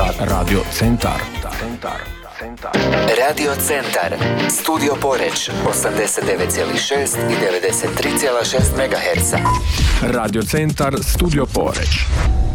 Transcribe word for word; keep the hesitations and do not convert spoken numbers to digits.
Radio Centar. Radio Centar, Studio Poreč, osamdeset devet zarez šest i devedeset tri zarez šest megaherca. Radio Centar, Studio Poreč.